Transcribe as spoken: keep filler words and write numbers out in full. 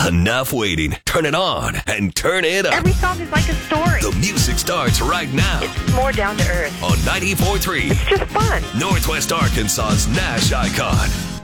Enough waiting. Turn it on and turn it up. Every song is like a story. The music starts right now It's more down to earth. on ninety-four point three It's just fun. Northwest Arkansas's Nash icon.